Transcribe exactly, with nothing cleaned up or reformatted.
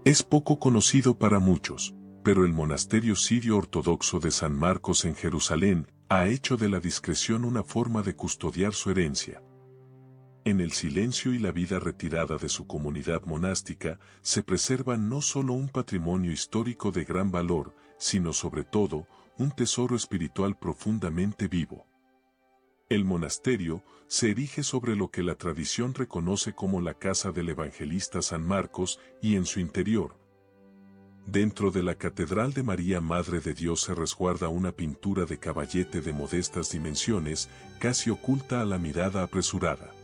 Es poco conocido para muchos, pero el monasterio sirio ortodoxo de San Marcos en Jerusalén ha hecho de la discreción una forma de custodiar su herencia. En el silencio y la vida retirada de su comunidad monástica, se preserva no solo un patrimonio histórico de gran valor, sino sobre todo, un tesoro espiritual profundamente vivo. El monasterio se erige sobre lo que la tradición reconoce como la casa del evangelista San Marcos y en su interior. Dentro de la Catedral de María Madre de Dios se resguarda una pintura de caballete de modestas dimensiones, casi oculta a la mirada apresurada.